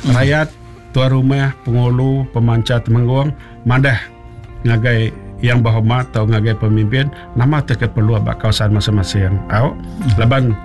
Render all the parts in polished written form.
rakyat, tuan rumah, pengulu, pemancar Temanggung, madah ngagai yang berhormat atau ngagai pemimpin, nama terkeperlu abak kawasan masing-masing. Laban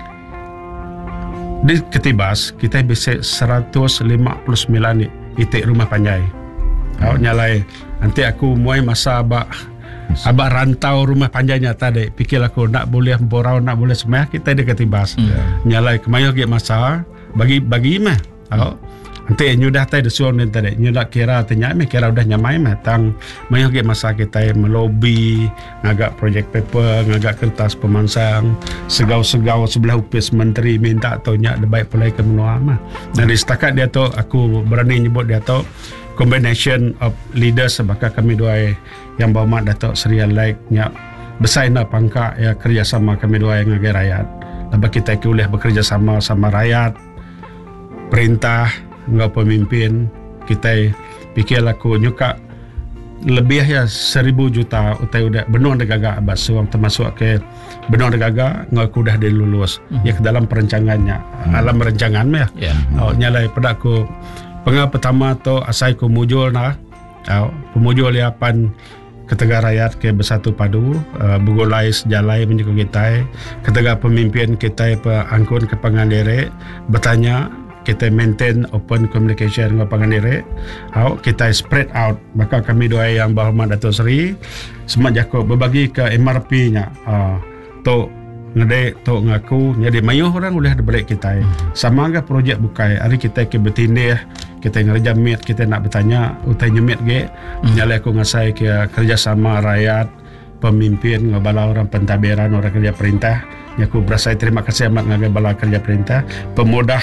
di Ketibas kita bisa 159 itik rumah panjai. Nyalai nanti aku mulai masa abak rantau rumah panjainya tadi pikir aku nak boleh borau, nak boleh semua kita di Ketibas. Nyalai kemayo ke masa bagi mah. Nanti nyudah tadi disuruh ni tadi nyudah kira tanya kira udah nyamai mah tang mayo ke masa kita melobi ngagak project paper, ngagak kertas pemansang, segau-segau sebelah upis menteri minta atau nyak baik pulai ke menua mah. Dari setakat dia tu aku berani nyebut dia tu combination of leaders sebab kami dua yang berhormat Datuk Seri Alaik nyak besar nak pangkat ya kerjasama kami dua yang ngagai rakyat. Lepas kita boleh bekerja sama rakyat, perintah ngau pemimpin, kita fikir aku nyuka lebih ya 1,000 juta utai udah benua negara abas suang termasuk ke benua negara ngau aku dah dilulus ya ke dalam perancangannya alam rancangan mah nyalai pada aku pengal pertama tu asai ku mujul pemujul liapan ketega rakyat ke bersatu padu begulai sejalai menjaga kita ketega pemimpin kita angkun ke pangandere bertanya kita maintain open communication dengan pangandere, kita spread out. Maka kami dua yang berhormat Datuk Seri semak jako berbagi ke MRP-nya. Tok ngedek, tok ngaku, jadi mayuh orang boleh ada balik kita. Sama ke projek bukai, hari kita ke bertindih, kita ngerja meet, kita nak bertanya, utai nyemit ke, nyalai aku ngasai ke kerjasama rakyat, pemimpin, ngabala orang pentadbiran, orang kerja perintah. Aku berasa terima kasih amat ngagai bala kerja perintah, pemudah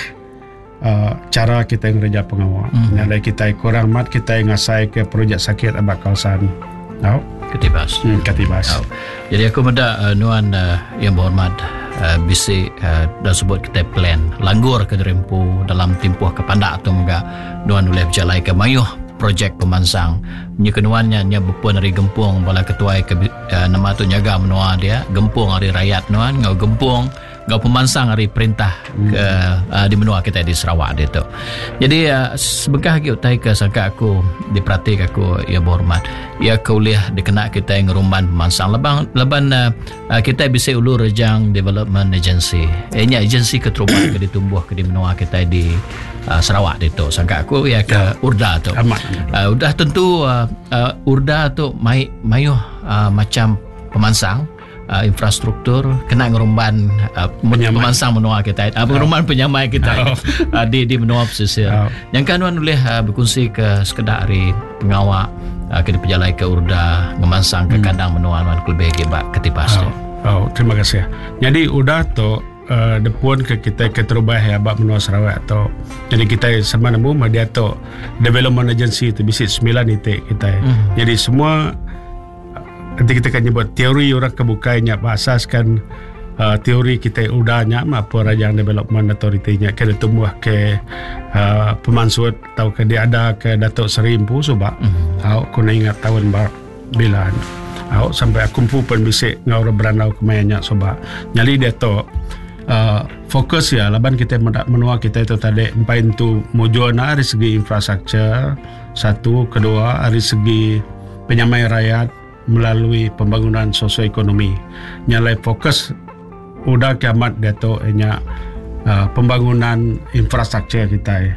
cara kita yang kerja pengawal. Nyalai kita kurang mat kita yang ngasai ke projek sakit abak kawasan Ketibas. Jadi aku minta nuan yang berhormat bisik dan sebut kita plan langgur ke Derempu dalam tempoh ke Pandak atau enggak nuan boleh berjalai ke mayuh projek pemansang nya kenuannya nya berpun dari Gempung bala ketua ke nama tu nyaga menua dia Gempung hari rakyat nuan ngau Gempung ngau pemansang hari perintah ke di menua kita di Sarawak dia tu. Jadi sebegah lagi utai ke sangka aku diperhatik aku ya berhormat ya kuliah dikena kita yang rumban pemansang leban kita bisa ulu Rejang Development Agency nya agensi keteruban ke ditumbuh ke di menua kita di Sarawak dia tu. Sangka aku ya ke Urda tu udah tentu Urda tu mayuh macam pemansang infrastruktur kena ngerumban pemansang menua kita ngerumban penyamai kita di menua pesisir yang kanuan boleh berkongsi ke sekedar hari pengawak ke diperjalai ke Urda ngemansang ke kandang menua nuan kelebih gebak Ketibas terima kasih. Jadi udah tu depun ke kita keterubah ya bab menua Sarawak atau jadi kita sama nemu dia tu development agency tu bisik 9 itik kita jadi semua nanti kita akan nyebut teori orang kebukainya asaskan teori kita udahnya apa Rajang Development Authority-nya ke tumbuh ke pemansut atau ke dia ada ke Datuk Seri Empu sebab aku nak ingat tahun bilan sampai aku pun bisik ngau beranau kemayanya sebab nyali dia tu fokus ya laban kita menua kita itu tadi empain tu mujona dari segi infrastruktur satu, kedua dari segi penyamai rakyat melalui pembangunan sosioekonomi. Nyalai fokus udah kiamat dia tu pembangunan infrastruktur kita.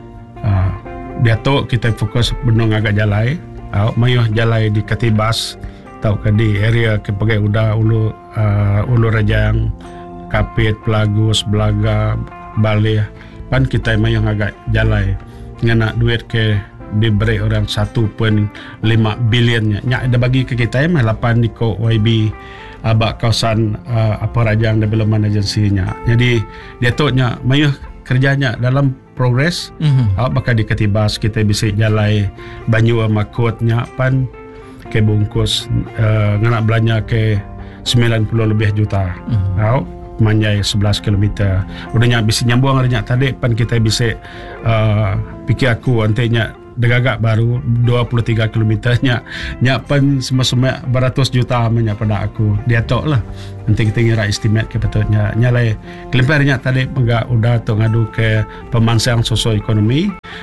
Dia tu kita fokus benung agak jalai, mayuh jalai di Ketibas atau ke di area ke pakai udah ulu Rejang, Kapit, Pelagus, Belaga, Balih. Pan kita mayuh agak jalai ngena duit ke diberi orang 1.5 bilion nya ada bagi ke kita 8 di ko YB abak kawasan Rajang Development Agency-nya. Jadi dia tu nya mayuh kerjanya dalam progres bakal di Ketibas kita bisa jalai Banyu Makutnya pan ke bungkus ngana belanja ke 90 lebih juta. Manjai 11 km. Udahnya bisa nyambung harinya tadi pan kita bisa fikir aku nantinya degagak baru 23 kilometernya nyapan semua beratus juta amanya pada aku dia tok lah nanti kita ngira estimate ke betulnya nyalai kelimpernya tadi enggak udah tu ngadu ke pemansang sosioekonomi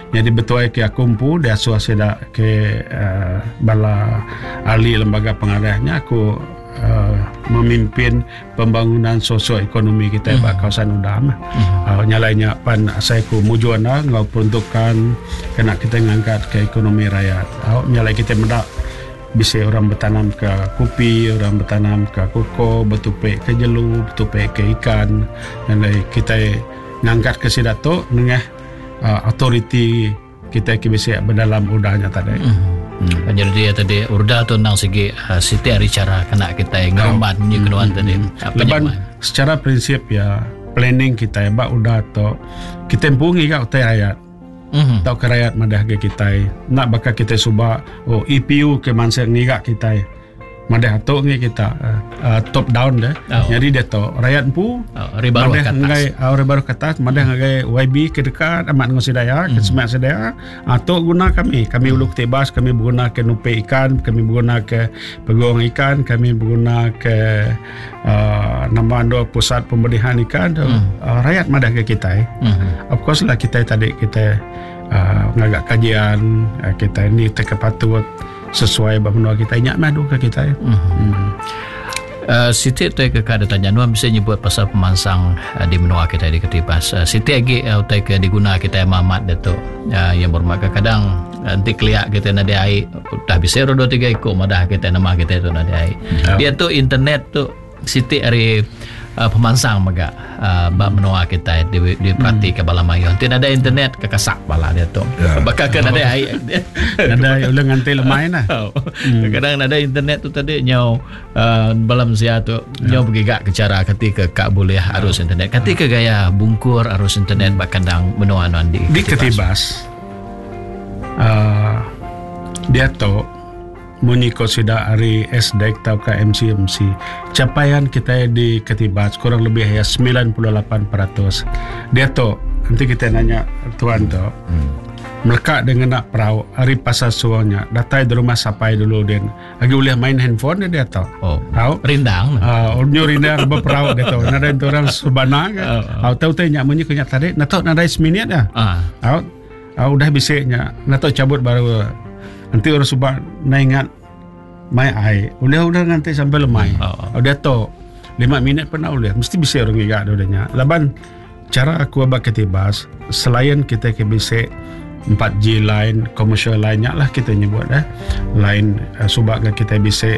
Jadi betul ke kumpu dia suasana ke bala ahli lembaga pengarahnya aku memimpin pembangunan sosioekonomi kita di kawasan Udam. Nyalainya pan saya ku mujuana ngau peruntukan kena kita ngangkat ke ekonomi rakyat. Nyalai kita mendak bisa orang bertanam ke kopi, orang bertanam ke koko, bertupik ke jelu, bertupik ke ikan. Nyalai kita ngangkat ke sidato dengan autoriti kita bisa berdalam udahnya tadi. Jadi dia tadi urda tu nang segi siti hari cara kena kita ngerumbat ni keduan tadi. Leban secara prinsip ya planning kita ya bak udah to kita empungi ka utai rakyat. Tau ke rakyat madah ke kita nak bakal kita subak EPU ke manser ngiga kita madah to ngi kita top down deh. Jadi dia to rakyat empu ribaru ke atas. Ribaru ke atas madah ngagai YB ke dekat amat ngos daya ke semak sedaya atau guna kami uluk tebas, kami berguna ke nupe ikan, kami berguna ke peguang ikan, kami berguna ke nama ando pusat pemberian ikan rakyat madah ke kita. Of course lah kita tadi kita ngagak kajian kita ini terkepatut sesuai bahawa kita ingat madu ke kita. Siti tu ke kada tanya nuan bisa nyebut pasal pemansang di menua kita di Ketibas. Siti lagi utai ke diguna kita mamat itu yang bermak kadang nanti keliak kita nade ai dah bisa 2-3 ikut madah kita nama kita itu nade ai. Dia tu internet tu Siti hari pemansang maga bab menua kita di perhati ke Balamayon. Tidak ada internet kekasak bala dia tu. Bakal kan ada ai. Ada ulang ngantai lemai nah. Kadang ada internet tu tadi nyau balam sia tu nyau bergigak ke cara ketika kak boleh arus internet. Ketika gaya bungkur arus internet bakandang menua non di Ketibas. Dia tu Muniko sida hari SDEC atau ke MCMC capaian kita di Ketibas kurang lebih ya 98%. Dia tu nanti kita nanya tuan tu mereka dengan nak perahu hari pasal suanya datai di rumah sapai dulu dan lagi boleh main handphone dia tahu. Tahu rindang. Rindang berperahu dia tahu. Nada itu orang subana kan. Tahu nyak munyi kunyak tadi. Nato nada seminit ya. Udah bisanya. Nato cabut baru. Nanti orang subah naingat mai ai. Udah nanti sampai lemai. Udah to 5 minit pernah boleh. Mesti bisa orang ingat udahnya. Laban cara aku abak Ketibas selain kita ke bisa 4G line, commercial line lah kita nyebut line subak kita bisa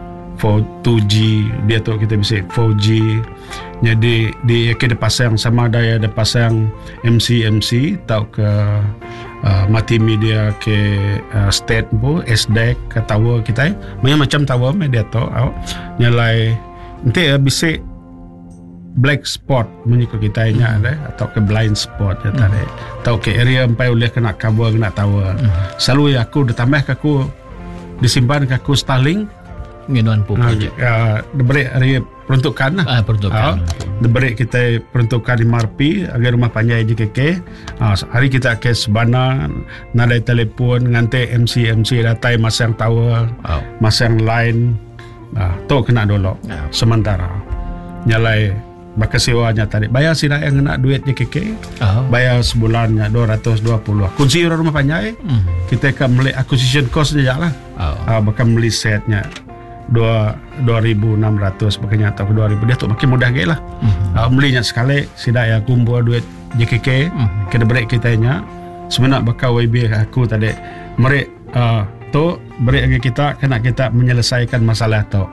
2G dia tu kita bisa 4G. Jadi dia kita pasang sama daya ada pasang MC tau ke multimedia ke state bu SDEC ke tower kita macam tower media tu nyalai nanti bisa black spot menyiko kita ada atau ke blind spot ya tadi atau ke area sampai boleh kena kabel kena tower selalu aku ditambah aku disimpan aku Starlink ngenuan projek diberi hari peruntukan diberi kita peruntukan di Marpi agar rumah panjai JKK hari kita ke Sebana nadai telefon ngantai MC datai masang tower masang line tu kena dulu sementara nyalai bakal sewanya tadi bayar sih yang kena duit JKK bayar sebulannya 220 kunci rumah panjai kita akan beli acquisition costnya lah bakal beli setnya 2,600 makanya atau 2,000 dia tu makin mudah gila belinya sekali sidak ya kumpul duit JKK kena break kita nya sebenarnya bakal YB aku tadi merek tu break lagi kita kena kita menyelesaikan masalah tu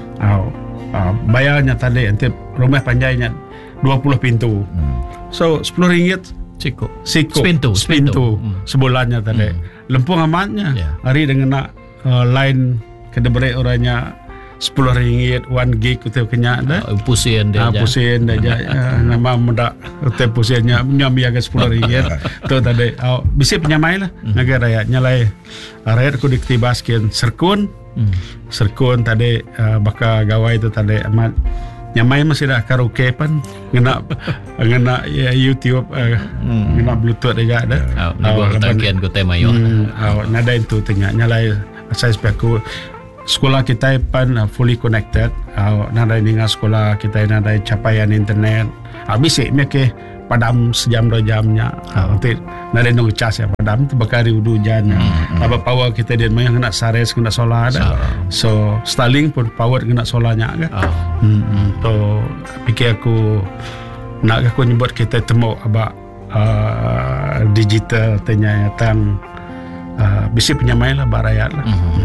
bayarnya tadi nanti rumah panjainya 20 pintu so RM10 Siko sepintu sebulannya tadi lempung amatnya hari dengan nak line kena beri orangnya RM10 1 gig kita kena dah pusing dia nama muda kita pusingnya nyambi agak RM10 tu tadi bisa penyamai lah negara rakyat nyalai rakyat aku di Ketibas kian serkun tadi bakal gawai tu tadi amat nyamai masih dah karaoke pan ngena YouTube ngena Bluetooth aja ada tagihan ko tema yo nada itu tanya nyalai saya aku sekolah kita pan fully connected nada dengan sekolah kita nada capaian internet bisa mereka padam sejam 2 jamnya. Nanti nare nung cas ya padam tu bakari hujan. Apa power kita dia main kena sares kena solar ada. So Starlink pun power kena solarnya kan. To fikir aku nak aku nyebut kita temu abak digital ternyata bisi penyamai lah barayat lah.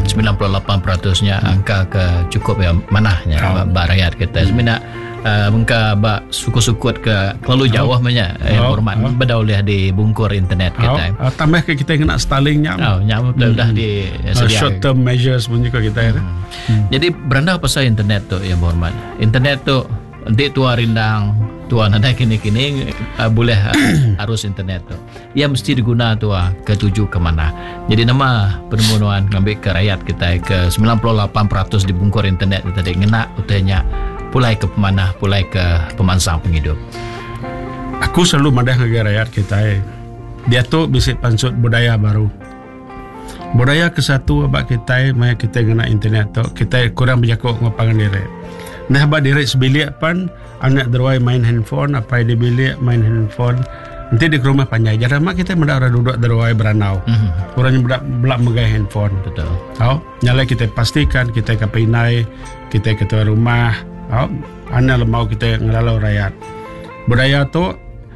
98%-nya angka ke cukup ya manahnya barayat kita. Sebenarnya mengka bak suku-sukut ke terlalu jauh banyak hormat bedaulah di bungkur internet kita. Tambah ke kita kena Starlink nyam dah di short term measures pun juga kita. Jadi beranda pasal internet tu yang berhormat. Internet tu nanti tua rindang tuan ada kini-kini boleh arus internet tu. Ia mesti diguna tua ketuju ke mana. Jadi nama penemuan ngambil ke rakyat kita ke 98% di bungkur internet tadi ngena utanya pulai ke mana, pulai ke pemansang penghidup. Aku selalu madah ke rakyat kita. Dia tu bisa pansut budaya baru. Budaya ke satu abak kita maya kita guna internet tu kita kurang berjakuk ngapangan diri. Nah abak diri sebilik pan anak derwai main handphone, apa di bilik main handphone. Nanti di rumah panjang. Jadi mak kita mendak duduk derwai beranau. Orang yang belak megai handphone. Betul. Tahu? Nyala kita pastikan kita ke pinai, kita ke tuan rumah. Tahu? Anak lemau kita ngelalau rakyat. Budaya tu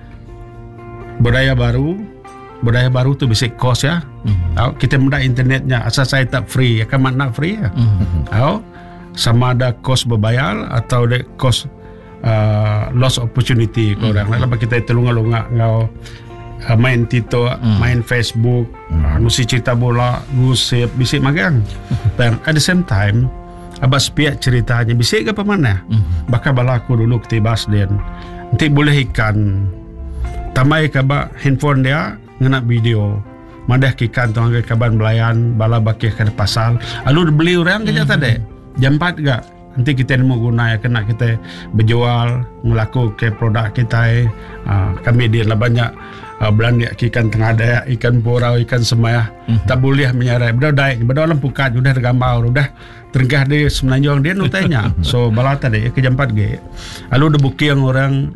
budaya baru tu bisa kos ya. Tahu? Kita mendak internetnya asal saya tak free, ya kan makna free ya. Tahu? Sama ada kos berbayar atau ada kos loss opportunity ke orang. Lepas kita telunga-lunga ngau main Tito, main Facebook, nusi cerita bola, gusip, bisik magang. Dan at the same time, abah sepiak ceritanya, bisik ke apa mana? Bakal balaku dulu ketibas dia. Nanti boleh ikan. Tamai kabak handphone dia, ngena video. Madah kikan tu angka kaban belayan, bala bakih ke pasal. Lalu beli orang kerja tadi. Jam 4 gak? Nanti kita mau guna ya kena kita berjual melaku ke produk kita. Kami dia lah banyak belanja ikan tengah daya, ikan purau, ikan semaya. Tak boleh menyarai. Berdai dalam pukat sudah tergambar, sudah tergah dia semenanjung dia nutanya. So balata dia ke jam 4 ge. Lalu ada bukti yang orang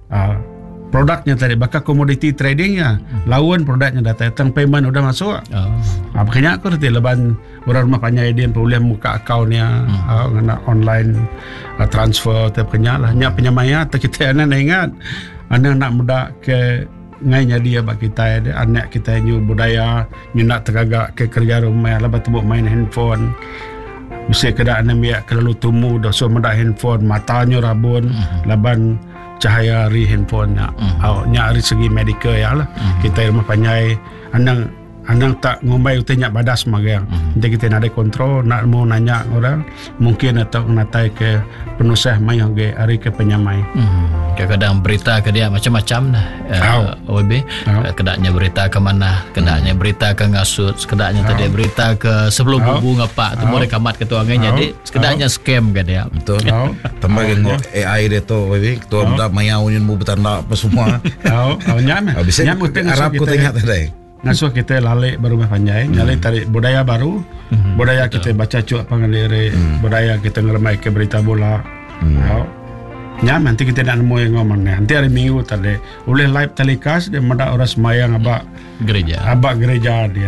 produknya tadi bakal commodity tradingnya lawan produknya datang payment udah masuk. Makanya aku reti leban orang rumah panjang dia boleh muka akaunnya ngena online transfer terkenya lah nya penyamaya atau kita anak ingat anak nak muda ke ngainya dia bak kita anak kita nyu budaya nyu nak tergagak ke kerja rumah lah bertemu main handphone bisa kedak anak biak kelalu tumu dah so muda handphone matanya rabun laban cahaya ri handphone nya dari segi medical ya lah kita rumah panjai anang tak ngombai utanya badas magang nanti kita nak ada kontrol nak mau nanya orang mungkin atau natai ke penusah mai hoge hari ke penyamai kadang berita ke dia macam-macam dah OB kedaknya berita ke mana kedaknya berita ke ngasut kedaknya tadi berita ke sebelum bubu ngapak tu boleh kamat ke tuangan jadi kedaknya scam ke dia betul tambah dengan AI dia tu OB tu dah mayau nyen mu betanda apa semua nyam Arab ku tengok tadi ngasuh kita lalek berumah panjai nyalai tarik budaya baru budaya kita baca cuak pangalire budaya kita ngeremai ke berita bola nyam nanti kita nak nemu yang ngomong nanti hari minggu tadi oleh live telecast dia mada orang semayang abak gereja dia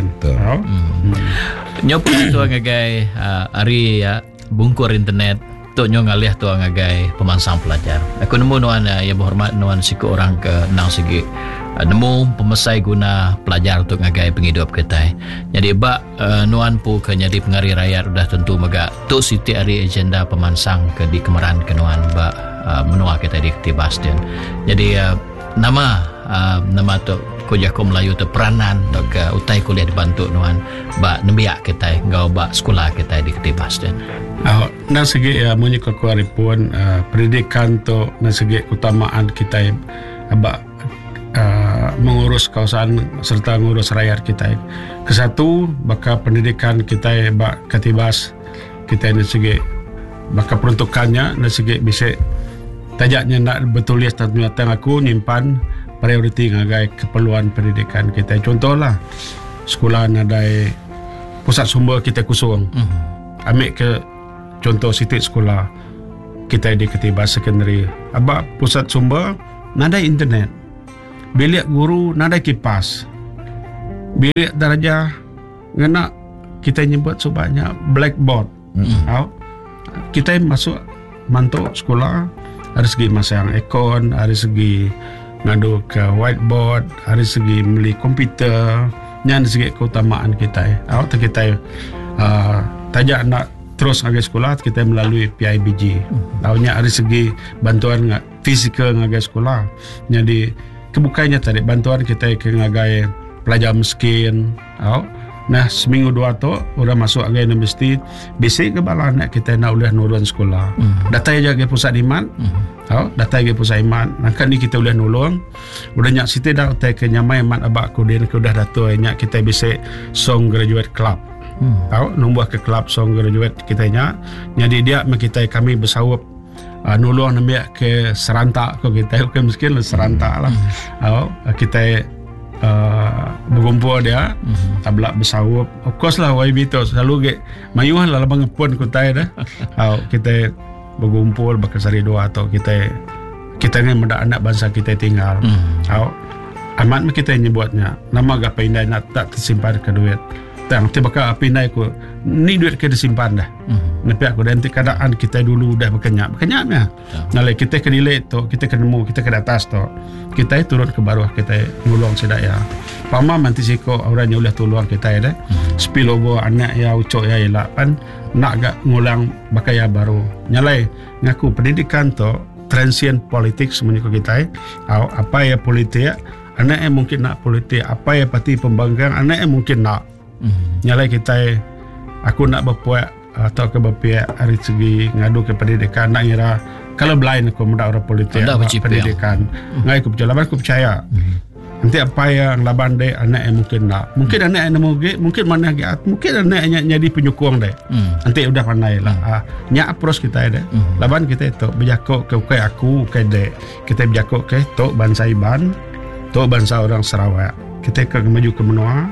nyopun tu ngagai hari ya bungkur internet tu nyong ngalih tu ngagai pemansang pelajar aku nemu nuan yang berhormat nuan siku orang ke nang segi nemu pemesai guna pelajar untuk ngagai penghidup kita. Jadi bak nuan pu ke jadi pengari rakyat sudah tentu mega tu siti hari agenda pemansang ke di kemeran ke nuan bak menua kita di Ketibas dan. Jadi nama tu kujaku Melayu tu peranan untuk ke utai kuliah dibantu nuan bak nembiak kita ngau bak sekolah kita di Ketibas dan. Nang segi munyi kekuari pun pendidikan tu nang segi keutamaan kita bak mengurus kawasan serta mengurus rakyat kita. Kesatu bakal pendidikan kita bak Ketibas kita dari segi bakal peruntukannya dari segi bisa tajaknya nak betulis tentang aku nyimpan prioriti ngagai keperluan pendidikan kita. Contohlah sekolah nadai pusat sumber kita kusung. Ambil ke contoh sitik sekolah kita di Ketibas Secondary. Abak pusat sumber nadai internet. bilik guru nada kipas, bilik darjah ngena kita nyebut sebanyak blackboard. Kita masuk mantuk sekolah dari segi masang aircon, dari segi ngadu ke whiteboard, dari segi beli komputer, dari segi keutamaan kita. Kita tajak nak terus ngagai sekolah, kita melalui PIBG. Tahunya dari segi bantuan fizikal ngagai sekolah. Jadi kebukanya tadi bantuan kita ke ngagai pelajar miskin. Nah seminggu dua tu udah masuk ngagai universiti. Basic ke bala anak kita nak udah nurun sekolah. Datang aja ke pusat iman. Datang ke pusat iman. Nak ni kita udah nulung. Udah nyak situ dah utai ke nyamai mat abak ku dia ke udah datuk nyak kita basic song graduate club. Nombor ke club song graduate kita nya. Jadi dia kami bersawap nulung nampak ke serantak ko kita ke miskin serantak lah. Kita berkumpul dia tabla bersawap. Of course lah YB tu selalu ke mayuhan lah labang pun ku tai dah. Kita berkumpul berkesari doa atau kita ni mendak anak bangsa kita tinggal. Amat kita nyebutnya nama gak pindah nak tak tersimpan ke duit. Tang tiba-tiba pindah aku ni duit kita disimpan dah. Tapi aku nanti keadaan kita dulu dah berkenyak-kenyaknya. Nalai kita ke delay tu, kita ke nemu, kita ke atas tu. Kita turun ke bawah, kita nulung sedaya. Pama manti siko orangnya ulah tolong kita dah. Spillover anak ya ucok ya elak pan nak gak ngulang bakaya baru. Nyalai ngaku pendidikan tu transient politik semuanya kita. Apa ya politik, anak yang mungkin nak politik, apa ya parti pembangkang, anak yang mungkin nak. Nyalai kita aku nak berpuak atau ke berpihak dari segi ngadu ke pendidikan nak ngira kalau blind aku muda orang politik pendidikan ngai aku berjalan aku percaya nanti apa yang laban dek anak yang mungkin anak yang nemu mungkin mana mungkin anak yang jadi penyokong dek nanti udah pandai lah nyak approach kita dek laban kita itu berjakok ke aku ke dek kita berjakok ke tok bangsa Iban tok bangsa orang Sarawak kita ke maju ke menua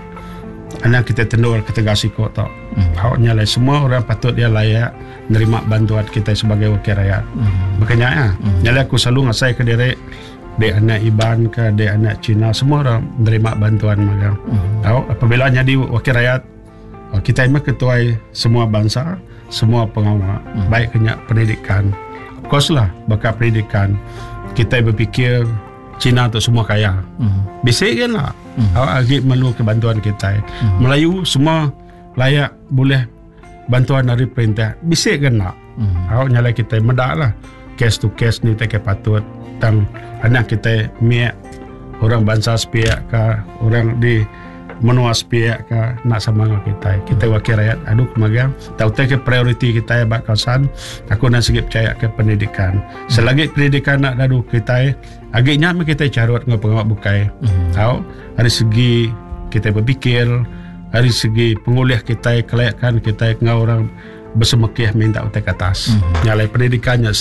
anak kita tendur kita kasih kok tau. Nyalai semua orang patut dia layak menerima bantuan kita sebagai wakil rakyat. Makanya nyalai aku selalu ngasai ke diri dek anak Iban ke dek anak Cina semua orang menerima bantuan magang. Apabila jadi wakil rakyat kita memang ketuai semua bangsa, semua pengawal baik kenyak pendidikan. Of course lah bakal pendidikan kita berfikir Cina tu semua kaya. Bisik kan lah. Agak malu ke bantuan kita. Melayu semua layak boleh bantuan dari perintah. Bisik kan lah. Nyalai kita medak lah. Case to case ni tak patut. Tang anak kita miak orang bangsa sepiak ke orang di menua sepiak ke nak sama dengan kita wakil rakyat aduh kemagang tahu ke prioriti kita bak kawasan aku nak sikit percaya ke pendidikan selagi pendidikan nak dadu kita agaknya kita carut dengan pengawal bukai tahu dari segi kita berfikir dari segi penguliah kita kelayakan kita dengan orang bersemekih minta utai ke atas nyalai pendidikannya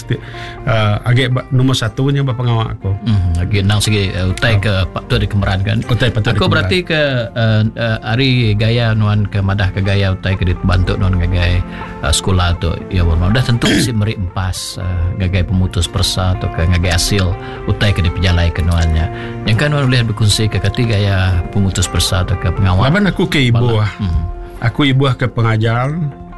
agak nomor satunya pengawal aku lagi nang segi utai ke patut dikemerankan aku berarti ke hari gaya nuan ke madah ke gaya utai ke dibantu nuan gagai sekolah tu ya bermakna dah tentu si meri empas gagai pemutus persa atau ke gagai hasil utai ke diperjalai ke nuannya yang kan nuan boleh berkongsi ke ketiga gaya pemutus persa atau ke pengawal laban aku ke ibu aku ibu ke pengajar.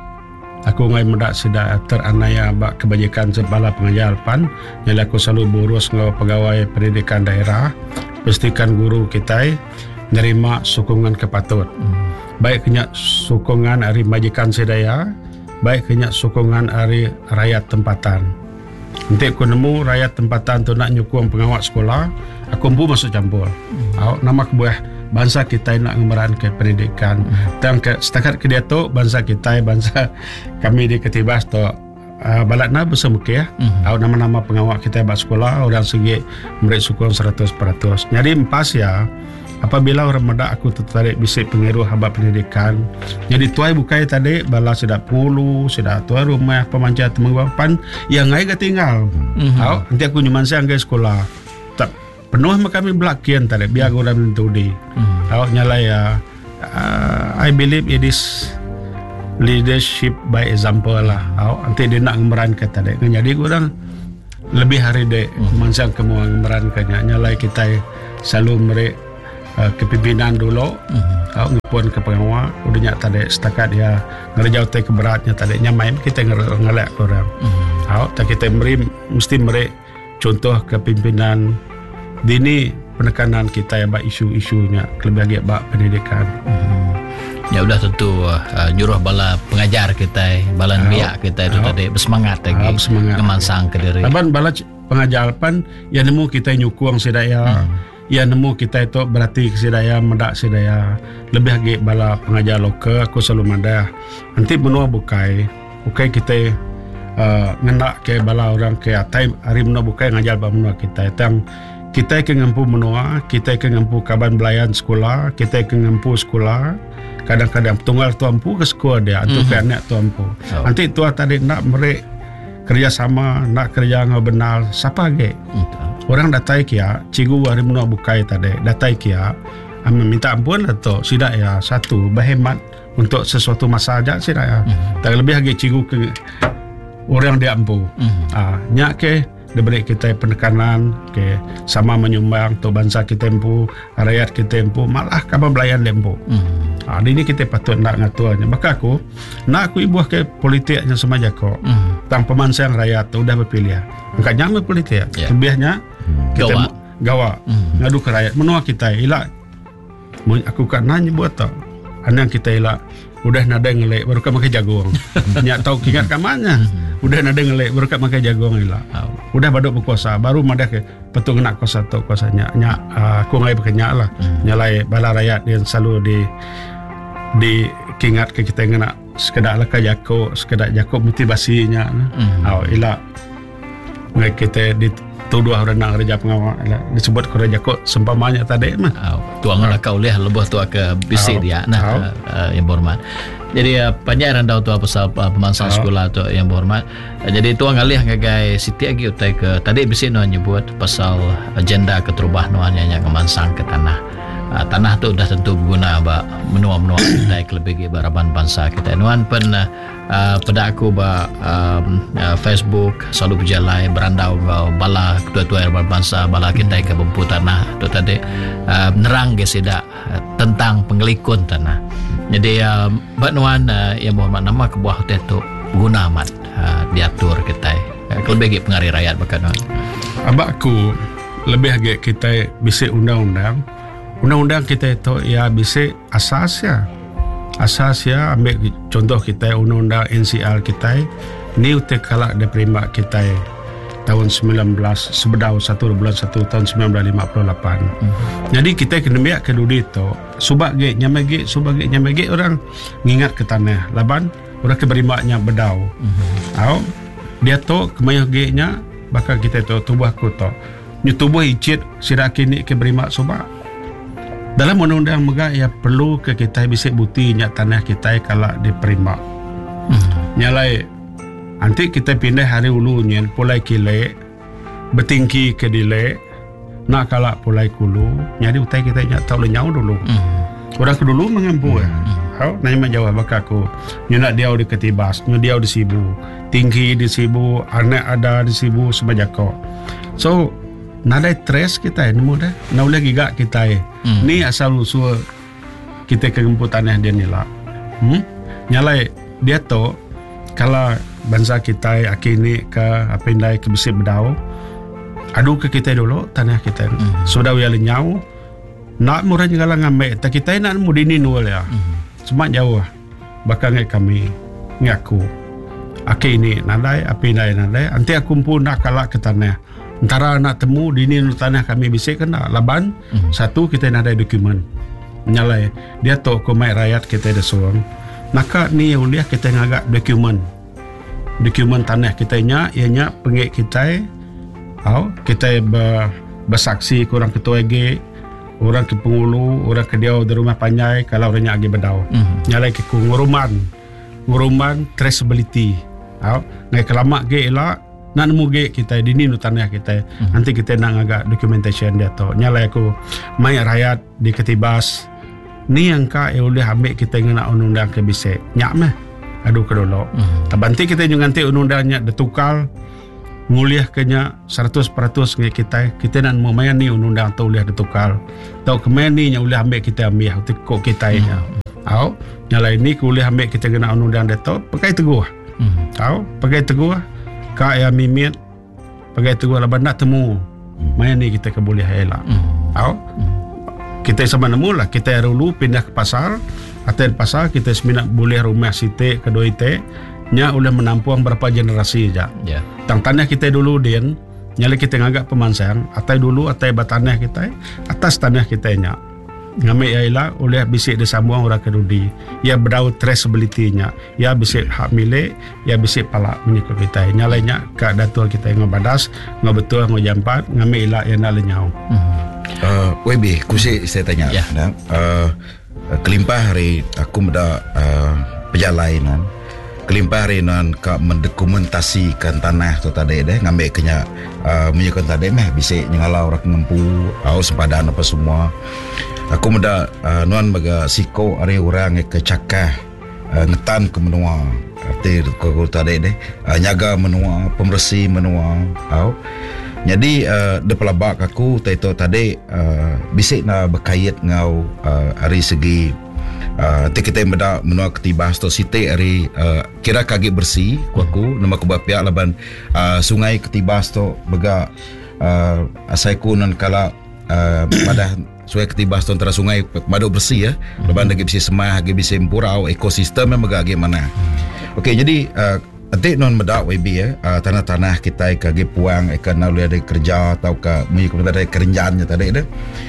Aku ngai mendak sedak teranaya bak kebajikan sebala pengajar pan yang aku selalu burus dengan pegawai pendidikan daerah pastikan guru kita nerima sokongan kepatut baik kenyak sokongan dari majikan sedaya baik kenyak sokongan dari rakyat tempatan nanti aku nemu rakyat tempatan tu nak nyokong pengawal sekolah aku pun masuk campur nama kebuah bangsa kita nak ngemeran ke pendidikan dan setakat ke dia tu bangsa kita bangsa kami di Ketibas tu balat na bersemukih nama-nama pengawal kita bak sekolah orang segi memberi sokong 100%. Jadi empas ya apabila orang medak aku tertarik bisik pengeruh habak pendidikan jadi tuai bukai tadi bala sedak pulu sedak tuai rumah pemancat temengwapan yang ngai tinggal nanti aku nyuman saya ngai sekolah tak penuh kami belakian tadi biar orang menentu di nyalai ya I believe it is leadership by example lah nanti dia nak ngemeran ke tadi jadi orang lebih hari dek mansang kemuang meran kanya nyalai kita selalu merek kepimpinan dulu ngepun ke pengawal udah nyak tadi setakat dia ngerjau teh keberatnya tadi nyamai kita ngelak orang tak kita mesti merek contoh kepimpinan dini penekanan kita ya bak isu-isunya lebih lagi bak pendidikan. Ya udah tentu nyuruh bala pengajar kita, bala biak kita itu tadi bersemangat lagi, kemansang ke diri. Laban bala pengajar pan yang nemu kita nyukuang sedaya, yang nemu kita itu berarti sedaya mendak sedaya lebih lagi bala pengajar lokal aku selalu mandah. Nanti menua bukai kita ngendak ke bala orang ke atai hari menua bukai ngajar bala menua kita tang kita ke ngampu menua, kita ke ngampu kaban belayan sekolah, kita ke ngampu sekolah. Kadang-kadang tunggal tuampu ke sekolah dia atau ke anak tuampu. Nanti tua tadi nak merek kerjasama, nak kerja dengan benar, siapa ke? Orang datai kia, cikgu hari menua bukai tadi, datai kia, minta ampun atau sidak ya satu, berhemat untuk sesuatu masa aja sidak ya. Tak lebih lagi cikgu ke orang dia ampu. Nyak ke diberi kita penekanan ke sama menyumbang to bangsa kita empu, rakyat kita empu, malah kabar belayan lempu. Ini kita patut nak ngatuannya. Maka aku nak aku ibuah ke politiknya semaja kok. Tang pemansang rakyat udah berpilih. Enggak nyampe politik. Lebihnya kita gawa ngadu ke rakyat menua kita ilak. Aku kan nanya buat tau. Anak kita ilak udah nada ngelek baru kan makai jagung. Nyak tahu kingat kamanya. Udah nada ngelek baru kan makai jagung ilak. Udah baduk berkuasa baru madah ke petung nak kuasa tu kuasanya. Nyak aku ngai berkenyak lah. Nyalai bala rakyat yang selalu di kingat ke kita ngena sekedar laka jako sekedar jako motivasinya ilak ngai kita dituduh orang nak kerja pengawal disebut kerja jako sempamanya tadi mah tuang laka oleh lebih tua ke bisi dia yang berhormat. Jadi panjang randau tu pasal pemansang sekolah tu yang berhormat. Jadi tuang alih ngagai Siti agi utai ke tadi bisi no nyebut pasal agenda keterubah nuannya yang kemansang ke tanah. Tanah tu dah tentu berguna bak menua-menua kita lebih baraban bangsa kita. Nuan pun pada aku Facebook selalu berjalan berandau bala ketua-ketua bangsa bala kita ke bempu tanah tu tadi nerang ke sedak tentang pengelikun tanah. Jadi bak nuan yang berhormat nama kebuah hotel tu guna amat diatur kita lebih pengaruh rakyat bakan nuan. Abak aku lebih agak kita bisik undang-undang kita itu ya bisa asas ya ambil contoh kita undang-undang NCR kita ni utek kalak diterima kita tahun 19 sebedau 1 bulan 1 tahun 1958. Jadi kita kena biak ke dudi itu subak ge nyamage orang ngingat ke tanah laban orang keberimaknya bedau. Dia tu kemayah ge nya bakal kita tu tubuh aku tu nyutubuh icit sirakini ke berimak subak. Dalam undang-undang megah ya perlu ke kita bisa bukti nyak tanah kita kalau diterima. Nyalai nanti kita pindah hari ulu nyen pulai kile bertingki ke dile nak kalak pulai kulu nyari utai kita nyak tahu lenyau dulu. Orang ke dulu mengampu nanya menjawab baka aku nak dia di ketibas dia di sibu tinggi di sibu anak ada di sibu semajako. So nadai tres kita nemu dah nak boleh gigak kita ni asal usul kita kegemput tanah dia ni lah nyalai dia tu kalau bangsa kita akini ke apindai ke besi bedau adu ke kita dulu tanah kita sudah ya lenyau nak murah juga ngambil tak kita nak mudini nol ya semak jauh bakal ngai kami ngaku akini nadai apindai nadai nanti aku pun nak kalak ke tanah antara nak temu di ni tanah kami bisa kena laban satu kita nak ada dokumen menyalai dia tu komai rakyat kita ada suang maka ni yang lihat kita ngagak dokumen tanah kita nya ianya pengek kita kita bersaksi ke orang ketua ag orang ke pengulu orang ke dia di rumah panjai kalau orangnya agi bedau nyalai ke nguruman traceability ngai kelamak ge elak nak nemu ge kita di ni tanah kita nanti kita nak agak documentation dia tu nyalai aku mai rakyat di ketibas ni angka boleh ambil kita nak undang ke bisik nyak meh aduh ke dulu tabanti kita juga nanti undang-undangnya ditukar nguliah kenya 100% ngai kita nak memayan ni undang tu uliah ditukar tau kemen ni nya uliah ambil kita ambil kok kita nya au nyalai ni kuliah ambil kita kena undang deto pakai teguh au pakai teguh ka ya mimit pakai teguh la nak temu mayan ni kita ke boleh elak au kita sama nemu lah kita dulu pindah ke pasar atau pasar kita seminat boleh rumah site kedua ite nya udah menampung berapa generasi aja. Yeah. Tang tanah kita dulu din, nyali kita ngagak pemansang, atai dulu atai batanah kita, atas tanah kita nya. Ngame ialah oleh bisik disambung orang kedudi. Ya berdau traceability-nya, ya bisik hak milik, ya bisik palak menyikut kita. Nyalainya ka datul kita ngabadas, ngabetul ngajampat, ngame ialah yang nak lenyau. WB, kusi saya tanya. Yeah. Kelimpah hari aku ada perjalanan. Kelimpah renan ka mendokumentasikan tanah tu tadi deh ngambil kenya menyukan tadi meh bisik ngalau orang ngempu au sempadan apa semua aku muda nuan baga siko are orang ke cakah ngetan ke menua arti ko tadi deh nyaga menua pembersih menua au jadi de pelabak aku taito tadi bisik na berkait ngau hari segi kita benda menua ketibas tu site hari kira kaki bersih aku nama ku bapiak laban sungai ketibas tu bega asai ku nan kala pada sungai ketibas tu antara sungai madu bersih ya laban lagi bisa semah lagi bisa empurau ekosistem yang bega mana okey jadi nanti non medak WB ya tanah-tanah kita kaki puang ikan nalu ada kerja atau ke mengikut ada kerenjannya tadi ada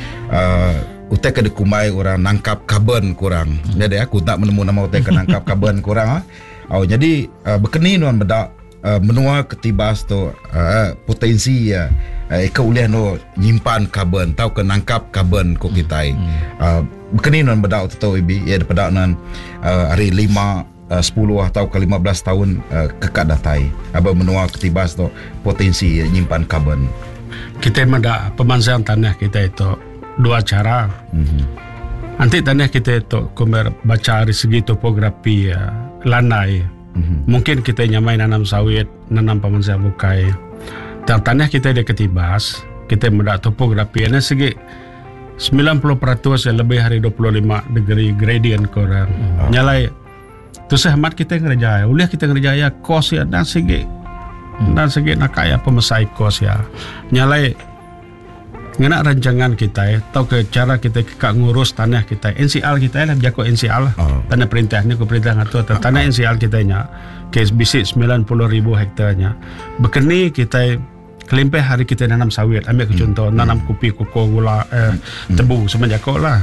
utai ke dikumai orang nangkap karbon kurang. Jadi aku tak menemu nama utai ke nangkap karbon kurang. Jadi berkeni nuan bedak menua ketibas tu potensi ke uliah no nyimpan karbon tau ke nangkap karbon ko kita. Berkeni nuan bedak tu ibi ya daripada nan hari 5 10 atau ke 15 tahun kekak datai. Aba menua ketibas tu potensi nyimpan karbon. Kita mada pemansang tanah kita itu dua cara. Nanti tanah kita itu kumber baca dari segi topografi lanai. Mungkin kita nyamai nanam sawit, nanam pemansang bukai. Dan tanah kita dia ketibas, kita mendak topografi ana segi 90% yang lebih hari 25 degree gradient korang. Nyalai tu sehmat kita ngerjaya. Uliah kita ngerjaya kos ya dan segi nak kaya pemesai kos ya. Nyalai ngena rancangan kita atau ke cara kita kekak ngurus tanah kita NCL kita lah jako NCL tanah perintah ni ko perintah ngatur tanah NCL kita nya ke bisik 90,000 hektarnya bekeni kita kelimpah hari kita nanam sawit ambil ke contoh nanam kopi koko gula tebu semua jako lah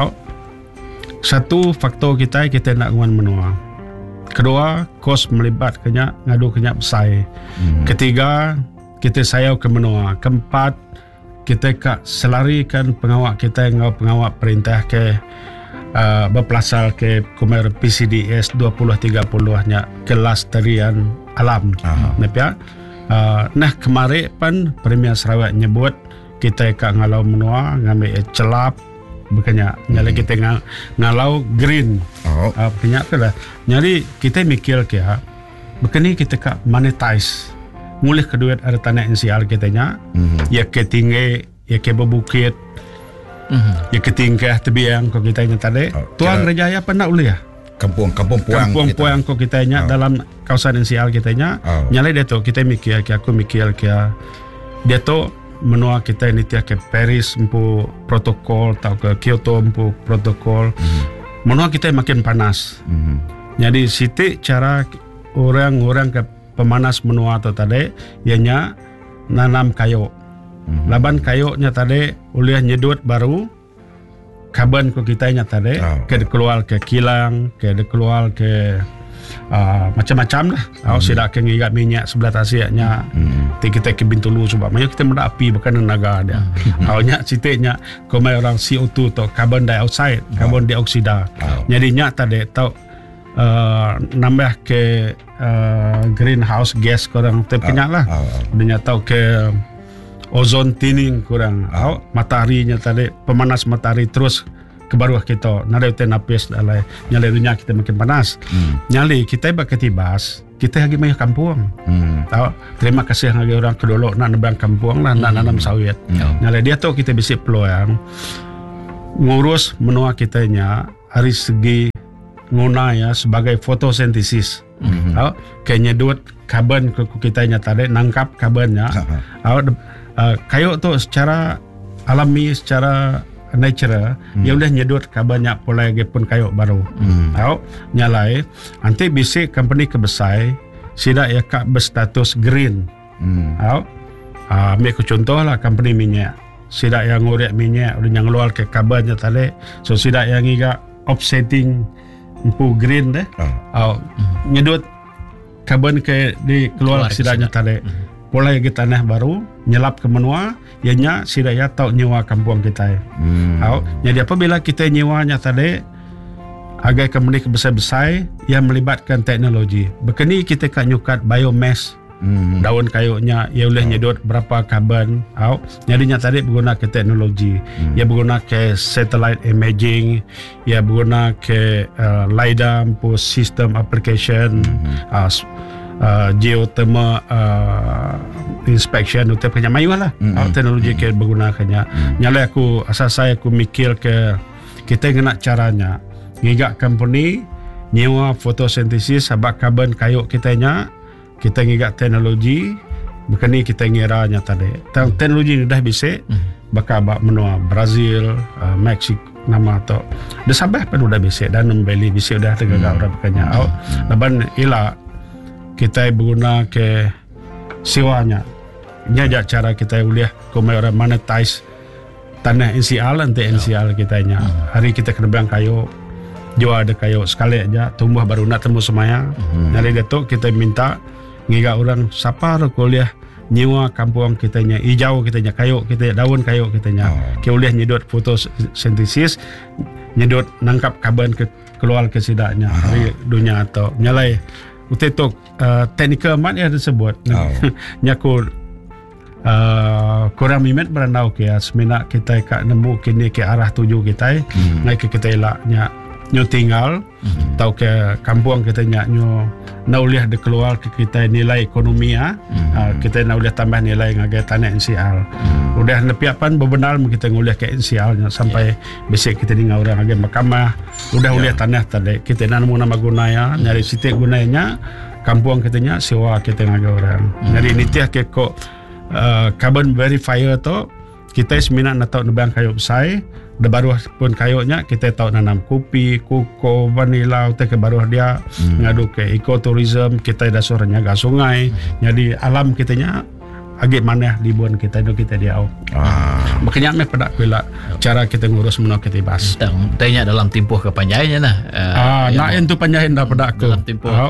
satu faktor kita nak nguan menua kedua kos melibat kenya ngadu kenya besai ketiga kita sayau ke menua keempat kita kak selarikan pengawak kita ngau pengawak perintah ke berpelasal ke kumer PCDS 2030 nya kelas tarian alam nepia nah kemarin pan Premier Sarawak nyebut kita kak ngalau menua ngambil celap bukannya nyala kita ngalau green punya ke lah nyari kita mikir ke bukannya kita kak monetize mulih kedua ada tanah NCR kita nya ya ke tinggi ya ke bebukit ya ke tingkah tebiang ko kita nya tadi tuan rejaya pernah uliah kampung puang ko kita nya dalam kawasan NCR kita nya nyalai dia tu kita mikir ke aku mikir ke dia tu menua kita ini tiap ke Paris empu protokol atau ke Kyoto empu protokol menua kita makin panas jadi sitik cara orang-orang ke pemanas menua tu tadi ianya nanam kayu laban kayunya tadi uliah nyedut baru karbon ko kita nya tadi ke keluar ke kilang ke keluar ke macam-macam lah sidak ke ngigat minyak sebelah tasiaknya kita ke Bintulu sebab banyak kita mendak api bukan naga dia awalnya sitiknya komai orang CO2 tu carbon dioxide carbon dioksida jadinya tadi tau nambah ke greenhouse gas kurang terkenyak lah dia tahu ke ozon thinning kurang mataharinya tadi pemanas matahari terus ke bawah kita nada itu napis nyali dunia kita makin panas nyali kita bakal tibas kita lagi main kampung. Tahu, terima kasih lagi orang kedolok nak nebang kampung lah, nak nanam sawit. Nyala dia tu kita bisi peluang ngurus menua kitanya dari segi guna ya sebagai fotosintesis. Kayak nyedut karbon ke kitanya tadi, nangkap karbonnya. Kayu tu secara alami, secara natural, dia boleh nyedut karbonnya pola lagi pun kayu baru. Nyalai, nanti bisa company kebesar sidak ya kak berstatus green. Ambil contoh lah company minyak, sidak yang ngurek minyak, udah yang keluar ke karbonnya tadi, so sidak yang iga offsetting empu green deh, nyedut karbon ke di keluar sidaknya tadi. Pola lagi tanah baru nyelap ke menua, ianya sidak ya tau nyewa kampung kita. Jadi apabila kita nyewanya tadi agar company besar-besar yang melibatkan teknologi. Bekeni kita kan nyukat biomass. Daun kayunya ia boleh nyedot berapa karbon. Jadinya tadi berguna ke teknologi. Ia berguna ke satellite imaging, ia berguna ke LiDAR untuk sistem application, geothermal inspection untuk penyamayu lah. Teknologi ke bergunakannya. Nyala aku asal saya aku mikir ke kita kena caranya ngigak company nyewa fotosintesis sebab karbon kayu kitanya, kita ngigak teknologi bukan ni kita ngiranya tadi. Teknologi ni dah bisa bakal menua Brazil, Mexico nama atau dah Sabah pun dah bisa dan membeli bisa dah tegak orang bekanya. Laban ila kita berguna ke siwanya. Ini aja cara kita boleh komai orang monetize tanah NCL nanti NCL kitanya. Hari kita kena bang kayu, jual ada kayu sekali aja tumbuh baru nak temu semaya. Dari itu kita minta ngiga orang siapa kuliah nyewa kampung kitanya, hijau kitanya, kayu kita, daun kayu kitanya. Kita boleh nyedot fotosintesis, nyedot nangkap karbon keluar ke sidaknya dari dunia atau nyalai. Untuk teknikal mat yang disebut nyaku kurang mimet beranau ke semina kita kak nemu kini ke arah tuju kita ngai ke kita elaknya nyo tinggal tau ke kampung kita nyo nauliah de keluar ke kita nilai ekonomi kita nauliah tambah nilai ngagai tanah NCL udah nepiapan bebenar kita nguliah ke NCL nya sampai besok kita dengar orang ngagai mahkamah udah uliah tanah tadi kita nemu nama gunanya nyari sitik gunanya kampung kitanya sewa kita ngagai orang jadi nitiah ke kok carbon verifier tu kita semina nak tahu nebang kayu besar dah baru pun kayunya kita tahu nanam kopi, koko, vanila utai ke baru dia ngadu ke ekoturism kita dah suruhnya ke sungai jadi alam kitanya agak mana libuan kita itu kita diau. Makanya me pada kuila cara kita ngurus menua kita bas. Tanya dalam tempoh kepanjangnya nah. Nak entu panjang dah pada aku. Dalam tempoh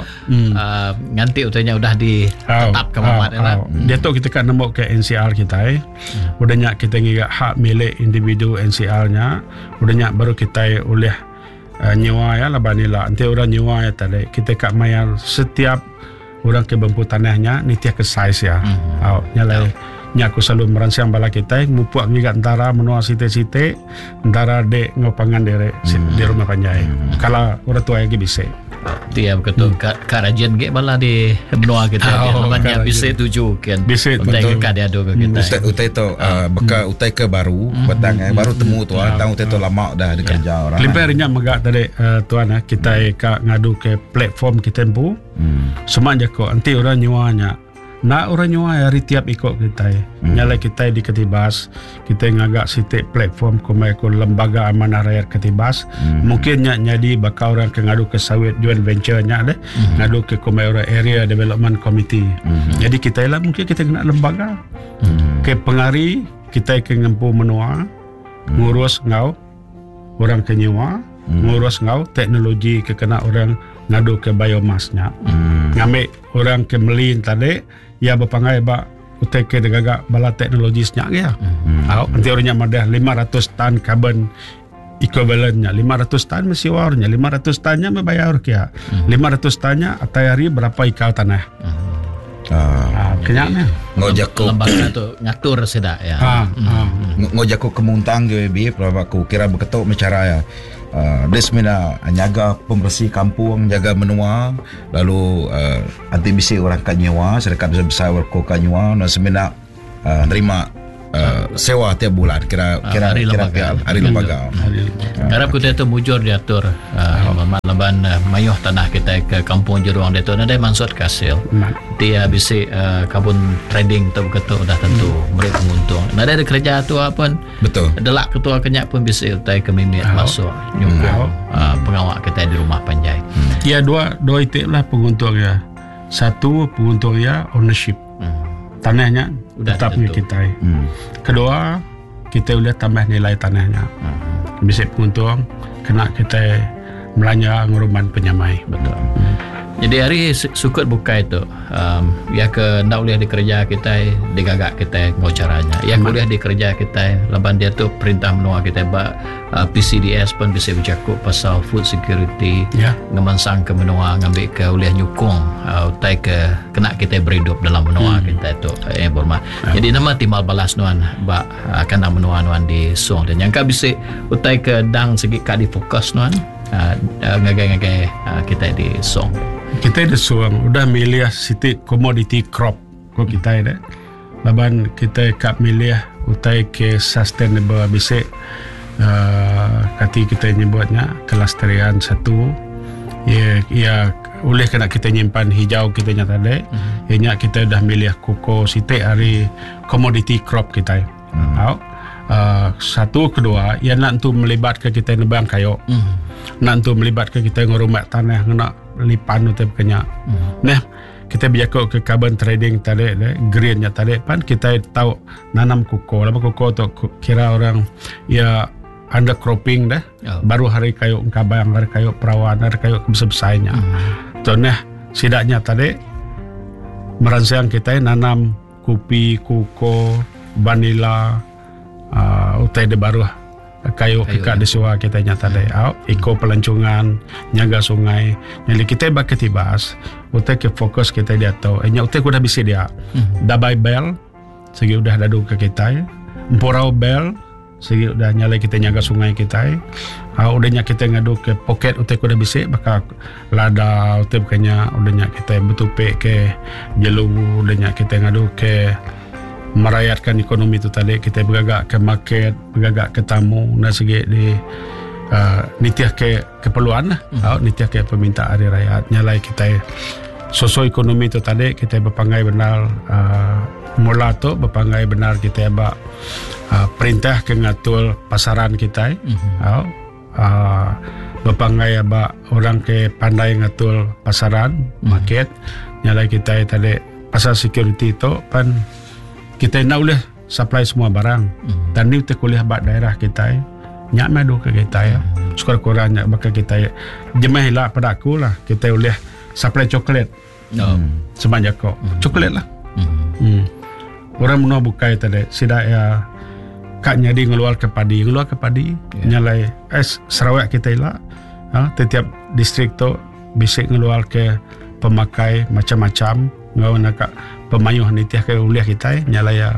nganti utanya udah ditetap ke mamat lah. Dia tu kita kan nemu ke NCL kita udahnya kita ngiga hak milik individu NCL-nya udahnya baru kita oleh nyewa ya lah banila. Nanti orang nyewa ya tadi kita kak mayar setiap orang ke bambu tanahnya ni tiap ke size ya. Nyalai nyaku selalu merancang bala kita mupuak ngiga antara menua site-site antara dek ngopangan di rumah panjai. Kalau orang tua lagi bisa. Dia betul karajian ge bala di menua kita namanya bisa tuju kan. Bisa betul ka dia do kita. Utai tu beka utai ke baru petang baru temu tu tang utai tu lama dah ada kerja orang. Limpernya megak tadi tuan kita ka ngadu ke platform kita bu. Semanja ko nanti orang nyewanya. Nak orang nyewa hari tiap ikut kita. Nyala kita di Ketibas, kita ngagak sitik platform ko lembaga amanah rakyat Ketibas. Mungkin jadi bakal orang ke ngadu ke sawit joint venture-nya deh. Ngadu ke Komai Area Development Committee. Jadi kita lah mungkin kita kena lembaga. Ke pengari kita ke ngempu menua ngurus ngau orang ke nyewa, ngurus ngau teknologi ke kena orang ngadu ke biomasnya. Ngambil orang ke melin tadi ya berpangai bak utek ke degagak bala teknologi senyak ya. Nanti orangnya madah 500 tan karbon equivalentnya 500 tan mesti warnya 500 tannya membayar kia 500 tannya atai hari berapa ikal tanah. Kenyaknya ngojaku lembaga tu ngatur sedak ya. Ngojaku kemuntang je bi berapa aku kira beketuk bicara ya. dia sebenarnya jaga pembersih kampung, jaga menua, lalu nanti bisa orang kan nyewa, sedekah besar-besar warga kan nyewa, dan sebenarnya nerima sewa tiap bulan kira hari lembaga. Harap kita itu mujur diatur laban mayuh tanah kita ke kampung Jeruang dia tu ada maksud kasil. Dia bisa kabun trading tu betul dah tentu beri penguntung. Ada kerja tu apa? Betul. Delak ketua kenyak pun bisa utai kemimit masuk nyukung pengawak kita di rumah panjai. Ya dua itik lah penguntung ya. Satu penguntung ya ownership. Tanahnya tetap milik kita. Kedua, kita boleh tambah nilai tanahnya. Bisa penguntung, kena kita melanja nguruman penyamai. Betul. Jadi hari sukut buka itu, ya ke nak boleh dikerja kita, digagak kita ngau caranya. Ya boleh dikerja kita, laban dia tu perintah menua kita PCDS pun bisa bercakap pasal food security, ngemansang ke menua, ngambil ke boleh nyukung, utai ke kena kita berhidup dalam menua kita itu bermak. Jadi nama timbal balas nuan, akan nak menua nuan di song dan yang kau bisa utai ke dang segi kau difokus nuan, ngagai kita di song. Kita ada suang udah milih siti commodity crop ko kita ada. Laban kita kap milih utai ke sustainable bisa kati kita nyebutnya kelestarian satu. Ya oleh kena kita nyimpan hijau kita nyata dek. Ianya kita dah milih koko siti hari commodity crop kita. Satu kedua ia nak tu melibatkan kita nebang kayu. Nak tu melibatkan kita ngurumat tanah nak lipan utip kenya. Nah, kita biasa ke carbon trading tadi, greennya tadi pan kita tahu nanam koko. Lama koko tu kira orang ya undercropping dah. Baru hari kayu kabang, hari kayu perawan, hari kayu besar-besarnya. So nah, sidaknya tadi merancang kita nanam kopi, koko, vanila, utai de baru kayu kekat di suah kita nyata deh. Iko pelancongan, nyaga sungai. Jadi kita bakal tibas. Utai ke fokus kita dia tahu. Utai kuda bisa dia. Dabai bel, segi udah dadu ke kita. Empurau bel, segi udah nyalai kita nyaga sungai kita. Udahnya kita ngadu ke poket utai kuda bisa. Bakal lada utai bukannya udahnya kita betupe ke jelu. Udahnya kita ngadu ke merakyatkan ekonomi itu tadi kita bergagak ke market, bergagak ke tamu dan segi di nitiah ke keperluan nitiah ke permintaan dari rakyat nyalai kita sosio ekonomi itu tadi kita berpangai benar mula tu berpangai benar kita perintah ke ngatur pasaran kita berpangai orang ke pandai ngatur pasaran market nyalai kita tadi pasal security itu pan kita nak boleh supply semua barang dan ni kita kuliah buat daerah kita nyak madu ke kita ya sekurang-kurangnya bakal kita jemah lah pada aku lah kita boleh supply coklat sebanyak kok coklat lah orang menua bukai tadi sidak ya kak nyadi ngeluar ke padi nyalai Sarawak kita lah setiap distrik tu bisa ngeluar ke pemakai macam-macam ngau nak pemayuh nitiah ke uliah kita nyala ya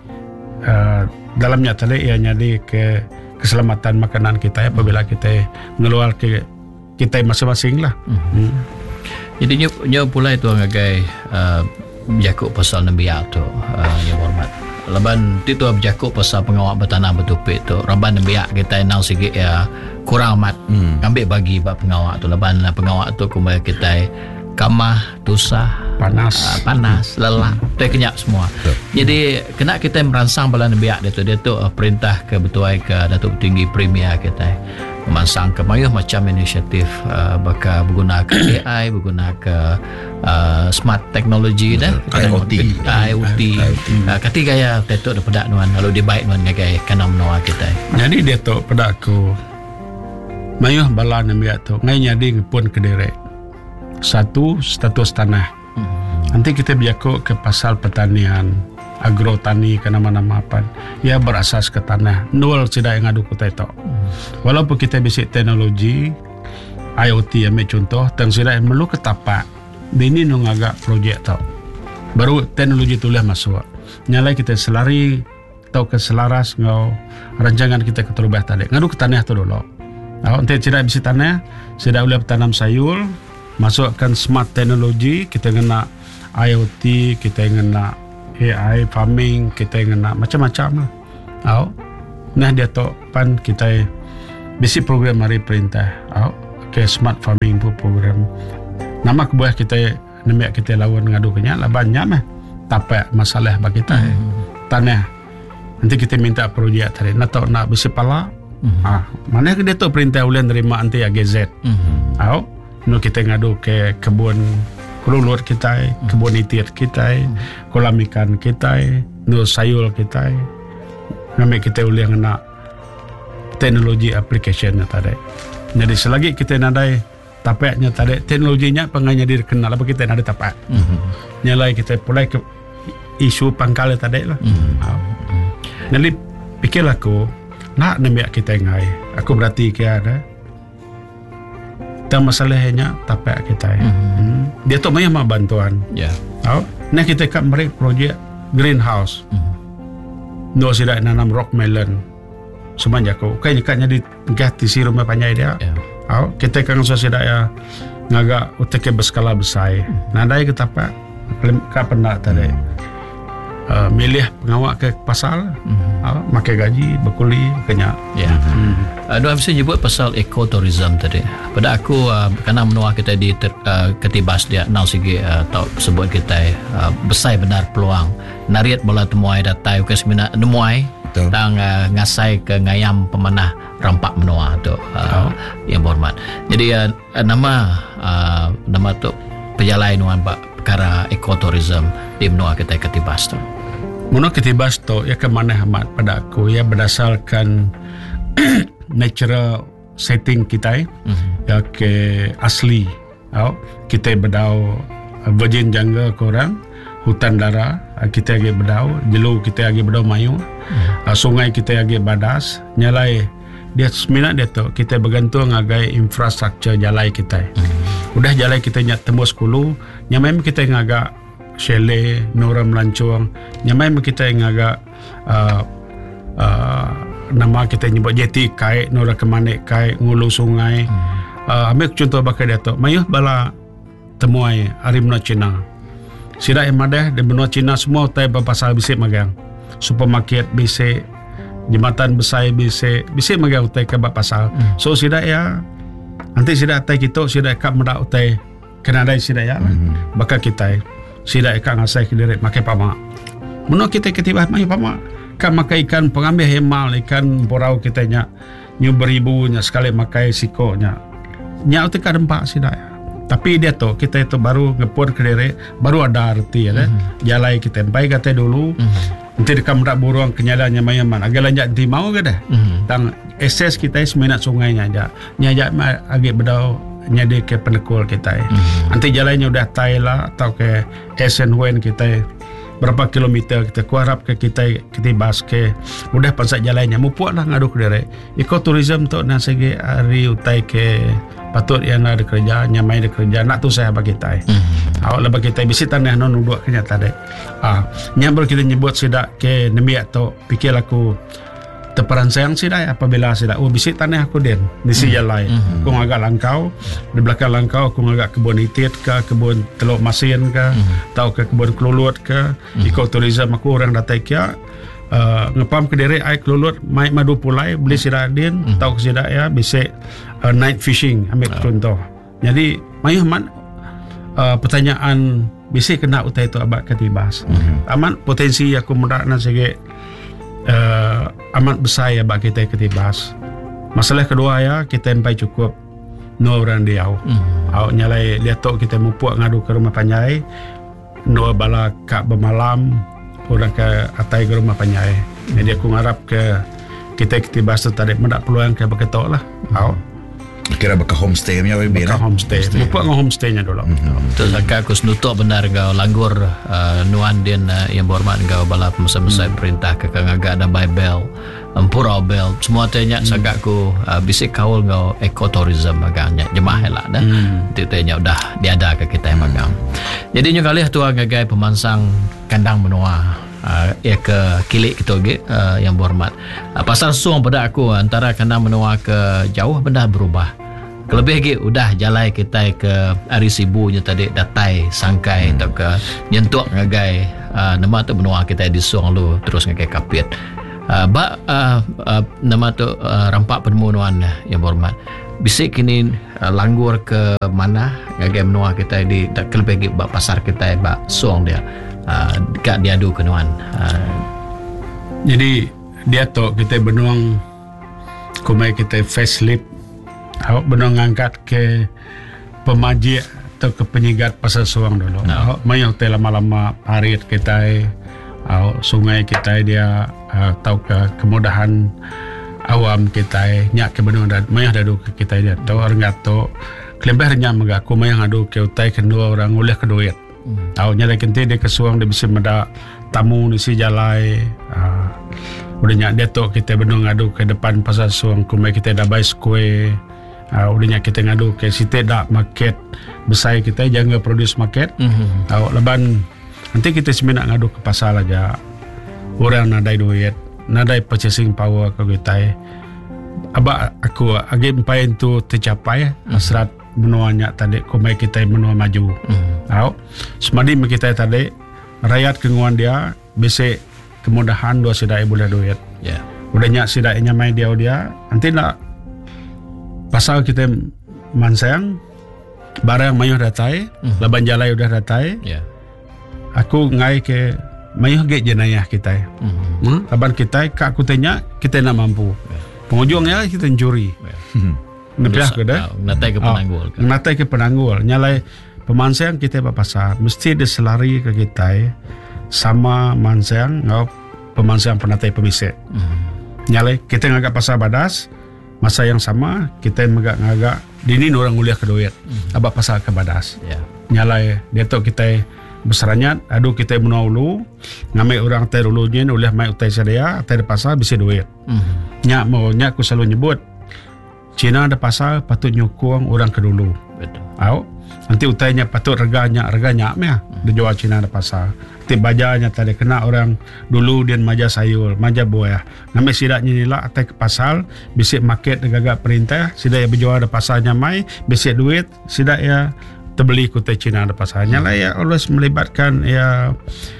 dalamnya tadi ia nyadi ke keselamatan makanan kita apabila kita ngeluar ke kita masing-masing lah. Jadi nyo pula itu ngagai berjakuk pasal nembiak tu yang hormat. Laban itu berjakuk pasal pengawak bertanah bertupik tu raban nembiak kita nang sikit ya kurang amat ambil bagi bab pengawak tu laban pengawak tu kumai kita kamah, tusah, panas, lelah, dia kenyap semua. Jadi kena kita merangsang bala biak dia tu perintah ke betuai ke Datuk Tinggi Premier kita merangsang ke mayuh macam inisiatif bakal menggunakan AI, menggunakan smart technology dah, IoT. Kati gaya Datuk dah pedak nuan lalu dia baik nuan gaya kana menua kita. Jadi Datuk pedak aku mayuh bala biak tu ngai nyadi ngepun ke direct. Satu, status tanah. Nanti kita biako ke pasal pertanian, agrotani ke nama-nama apa. Ya berasas ke tanah. Nol tidak yang adu kita itu. Walaupun kita bisa teknologi IoT ambil contoh, dan tidak yang perlu ketapak. Ini nungagak projek tau. Baru teknologi itulah masuk. Nyalai kita selari atau ke selaras ngau rancangan kita ke terubah tadi. Ngadu ke tanah tu dulu. Untuk tidak bisa tanah, tidak boleh tanam sayur, masukkan smart teknologi, kita kena IoT, kita kena AI farming, kita kena macam-macam lah. Nah dia tu pan kita basic program dari perintah. Ke smart farming pun program. Nama kebuah kita nampak kita lawan ngadu kenyak lah banyak mah. Tapi masalah bagi kita tanah. Nanti kita minta projek tadi. Nak besi pala. Mana ke dia tu perintah ulian terima anti AGZ. No kita ngadu ke kebun kelulur kita, kebun itir kita, kolam ikan kita, no sayur kita. Nampak kita ulian nak teknologi application tadi. Jadi selagi kita nadai tapaknya tadi teknologinya penganya dikenal apa kita nadai tapak. Nyalai kita pulai ke isu pangkal tadi lah. Jadi pikir aku nak nampak kita ngai. Aku berarti ke ada. Dan masalahnya tapak kita. Dia tu banyak bantuan. Nah kita kat mereka projek greenhouse. No sidak nanam rock melon. Semanjak aku kayaknya di gati rumah panjai dia. Kita kan sudah ya ngaga utek berskala besar. Nadai kita apa? Kapan nak tadi? Milih pengawak ke pasal, makai gaji, berkuli, kenya. Dua bisa nyebut pasal ekotourism tadi. Pada aku kerana menua kita di ketibas dia nau segi atau sebut kita besar benar peluang. Nariat bola temuai datai ke semina nemuai. Tang ngasai ke ngayam pemanah rampak menua tu yang berhormat. Jadi nama tu pejalai nuan perkara ekotourism di menua kita ketibas tu. Menua ketibas tu ya ke mana amat pada aku ya berdasarkan natural setting kita ya ke asli. Kita berdau virgin jungle korang, hutan dara kita lagi berdau, jelu kita lagi berdau mayu. Sungai kita lagi badas, nyalai dia seminat dia tu kita bergantung ngagai infrastruktur jalai kita. Udah jalai kita nyak tembus kulu, nyamai kita ngaga chalet, nora melancong, nyamai kita ngaga nama kita nyebut jeti kai, nora kemanik kai, ngulu sungai. Ambil contoh bakal dia tu, mayuh bala temuai hari benua Cina. Sidak yang madah di benua Cina semua utai berpasal bisik magang. Supermarket bisik, jembatan besar bisik magang utai ke pasal. So sidak ya nanti sidak utai kita sidak kap medak utai kenadai sidak ya bakal kita sidak ikan ngasai ke diri makai pamak. Menua kita ketibah makai pamak. Kan makai ikan pengambil hemal, ikan borau kita nya nyu beribu nya sekali makai siko nya. Nya utai ka dempak sidak ya. Tapi dia tu kita itu baru ngepur ke diri baru ada arti ya. Jalai kita empai kata dulu. Nanti dekat merak burung kenyalaannya mayaman. Agak lanjut nanti mau ke dah. Tang akses kita seminat sungainya aja. Nyajak agak berdau nyade ke pendekul kita. Nanti jalannya udah tai lah atau ke SNWN kita berapa kilometer kita kuarap ke kita bas ke udah pasal jalannya mupuak lah ngadu ke diri. Ekotourism tu nak segi hari utai ke patut yang ada kerja nyamai ada kerja nak tu saya bagi kita. Awak lah bagi kita bisi tanah non dua kenyataan dek. Nyambul kita nyebut sidak ke nemiak tu pikir aku terperansang sidak apabila sidak bisi tanah aku den di si jalai. Aku agak langkau di belakang langkau aku agak kebun itit ke kebun teluk masin ke atau ke kebun kelulut ke ekotourism aku orang datai kia ngepam ke diri ai kelulut mai madu pulai beli sidak din atau ke sidak ya bisi night fishing ambil contoh. Jadi mayuh man pertanyaan bisi kena utai itu abad ketibas. Amat potensi aku mudah nak segi amat besar ya bagi kita ketibas. Masalah kedua ya kita empai cukup no orang diau. Nyalai lihat tu kita mupuak ngadu ke rumah panjai. No bala kak bermalam orang ke atai ke rumah panjai. Jadi aku ngarap ke kita ketibas tu tadi mendak peluang ke beketok lah. Kira bakal homestay punya WB lah. Homestay. Buat dengan homestaynya dulu. Betul. Kakak aku senutuk benar kau langgur nuan din yang berhormat kau bala pemesan-pemesan perintah kakak ngagak ada Bible, Purau Bel. Semua tanya sagak aku bisik kaul kau ekotourism agaknya jemaah lah dah. Itu tanya udah diada ke kita yang magang. Jadi nyu kali tu ngagai pemansang kandang menua ya ke kilik kita yang berhormat. Pasal suang pada aku antara kena menua ke jauh benda berubah. Kelebih lagi udah jalai kita ke hari sibunya tadi datai sangkai atau ke nyentuk ngagai nama tu menua kita di suang lu terus ngagai kapit. Nama tu rampak penemuan yang berhormat. Bisik kini langgur ke mana ngagai menua kita di kelebih lagi bak pasar kita bak suang dia dekat diadu kenuan. Jadi dia tu kita benuang kumai kita facelift awak benar ngangkat ke pemaji atau ke penyigat pasar suang dulu. Awak mayang te lama-lama parit kita, awak sungai kita dia tahu ke kemudahan awam kita nyak ke benar dan mayang dadu ke kita dia tahu orang gato kelembah nyak mengaku mayang adu ke utai kedua orang oleh keduit. Tahu nyala kenti dia ke suang dia bisa meda tamu di si jalai. Udah nyak dia tu kita benar ngadu ke depan pasar suang kumai kita dah buy square. Udahnya kita ngadu ke situ dak market besar kita jangan produce market. Tahu leban nanti kita sebenarnya ngadu ke pasar aja. Orang nadai duit, nadai purchasing power ke kita. Aba aku agak payen tu tercapai hasrat menuanya tadi kumai kita menua maju. Tahu semadi kita tadi rakyat kenguan dia besi kemudahan dua sidai boleh duit. Udahnya sidainya main dia nanti nak pasal kita mansang barang mayuh datai, laban jalai udah datai. Aku ngai ke mayuh ge jenayah kita. Laban kita kak aku tanya kita nak mampu. Pengujungnya kita curi. Nepiah ke dah. Natai ke penanggul. Natai ke penanggul. Nyalai pemansang kita ba pasar mesti diselari ke kita sama mansang ngau pemansang penatai pemisik. Nyalai kita ngagak pasar badas. Masa yang sama kita ngagak dini orang nguliah ke duit abak pasal ke badas nyalai dia tu kita besarnya aduh kita menaulu ngamai orang teh dulunya uliah mai utai sadia teh pasal bisa duit nyak mau nyak aku selalu nyebut Cina ada pasal patut nyukung orang ke dulu betul nanti utainya patut reganya meh dijual Cina ada pasal bajanya tadi kena orang dulu dia maja sayur, maja buah. Ngambil sidaknya nila atai ke pasal, bisik market gagak perintah, sidak ya berjual ada pasalnya mai, bisik duit, sidak ya terbeli kutai Cina ada pasalnya lah ya always melibatkan ya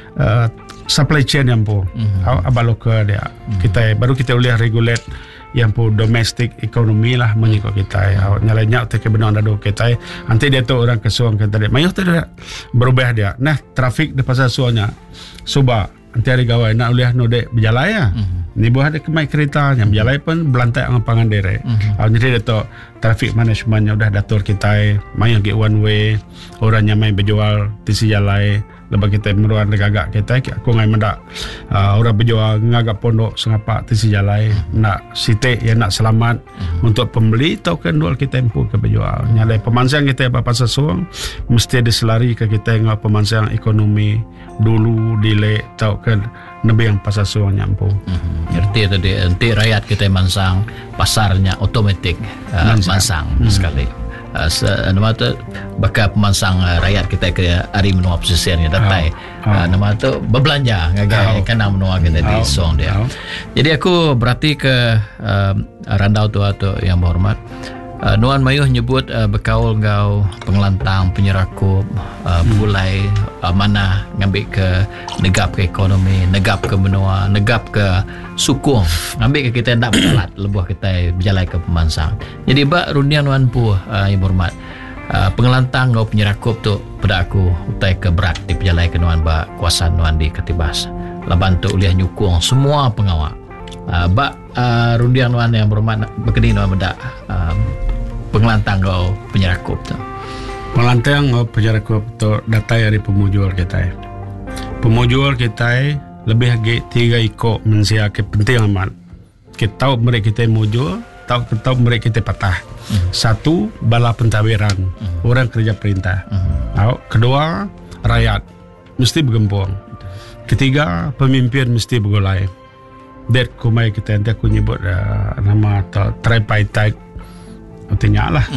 supply chain yang pun abang lokal dia. Kita baru kita boleh regulate yang pun domestic ekonomi lah menyikut kita nyalanya untuk kebenaran dadu kita nanti dia tu orang kesuang kita dia mayuh tu dia berubah dia nah trafik di pasar suangnya suba nanti hari gawai nak uliah node berjalan ya ni buah ada kemai kereta yang berjalan pun belantai ang pangan dere jadi dia tu trafik managementnya udah datur kita mayuh ke one way orangnya main berjual di si jalan lepas kita meruan gagak kita aku ngai mendak orang berjual ngagak pondok sengapa tisi jalai nak sitik ya nak selamat untuk pembeli tau kan dual kita empu ke berjual nyalai pemansang kita apa pasal suang mesti diselari ke kita ngau pemansang ekonomi dulu dile tau kan nabi yang pasal suang nyampu ngerti tadi nanti rakyat kita mansang pasarnya otomatik mansang sekali nama tu bakal pemansang rakyat kita ke hari menua pesisirnya datai nama tu berbelanja ngagai kena menua kita di song dia jadi aku berarti ke randau tu atau yang berhormat Nuan Mayuh nyebut berkaul ngau pengelantang penyerakup bulai mana ngambil ke negap ke ekonomi negap ke benua negap ke sukung ngambil ke kita tak berjalan lebuh kita berjalan ke pemansang jadi bak rundian Nuan Pu yang berhormat pengelantang ngau penyerakup tu pada aku utai ke berat di perjalanan ke Nuan bak kuasa Nuan di Ketibas laban tu uliah nyukung semua pengawal bak rundian Nuan yang berhormat berkini Nuan mendak pengelantang kau penyerakup tu pengelantang kau penyerakup tu data dari pemujul kita pemujul kita lebih lagi 3 ikut mensia ke penting amat kita tahu mereka kita mujul tahu mereka kita patah satu bala pentawiran orang kerja perintah kedua rakyat mesti bergempur ketiga pemimpin mesti bergolai dat kumai kita nanti aku nyebut nama atau tripartite artinya lah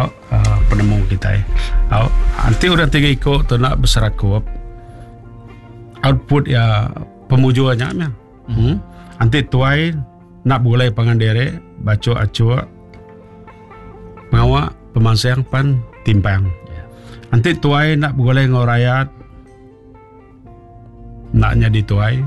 penemu kita nanti orang 3 ikut tu nak berserakup output ya pemujuannya anti tuai nak boleh pangandere baca acua pengawak pemansang pan timpang anti tuai nak boleh ngorayat naknya dituai